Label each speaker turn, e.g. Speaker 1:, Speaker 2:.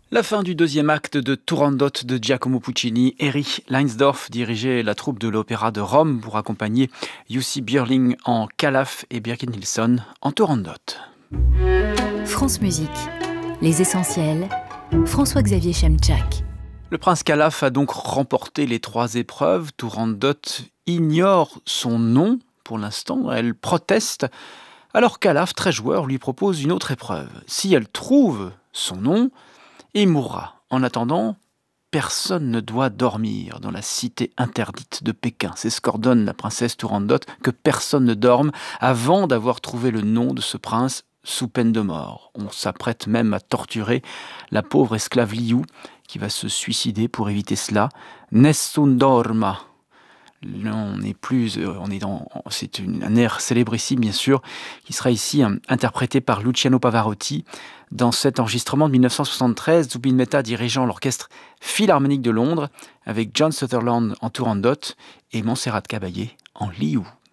Speaker 1: La fin du deuxième acte de Turandot de Giacomo Puccini. Erich Leinsdorf dirigeait la troupe de l'Opéra de Rome pour accompagner Jussi Björling en Calaf et Birgit Nilsson en Turandot.
Speaker 2: France Musique, les essentiels, François-Xavier Chemchak.
Speaker 1: Le prince Calaf a donc remporté les 3 épreuves. Turandot ignore son nom pour l'instant, elle proteste. Alors Calaf, très joueur, lui propose une autre épreuve. Si elle trouve son nom, il mourra. En attendant, personne ne doit dormir dans la cité interdite de Pékin. C'est ce qu'ordonne la princesse Turandot, que personne ne dorme avant d'avoir trouvé le nom de ce prince sous peine de mort. On s'apprête même à torturer la pauvre esclave Liu, qui va se suicider pour éviter cela. Nessun dorma. C'est un air célébrissime, bien sûr, qui sera ici interprété par Luciano Pavarotti. Dans cet enregistrement de 1973, Zubin Mehta dirigeant l'orchestre philharmonique de Londres, avec John Sutherland en Turandot et Montserrat Caballé en Liu.